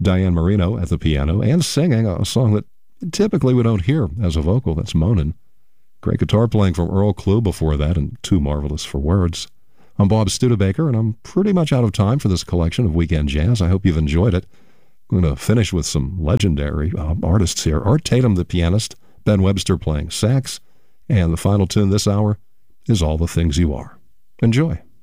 Diane Marino at the piano and singing a song that typically we don't hear as a vocal. That's Moanin'. Great guitar playing from Earl Klugh before that, and Too Marvelous for Words. I'm Bob Studebaker, and I'm pretty much out of time for this collection of Weekend Jazz. I hope you've enjoyed it. I'm going to finish with some legendary artists here. Art Tatum, the pianist, Ben Webster playing sax, and the final tune this hour is All the Things You Are. Enjoy.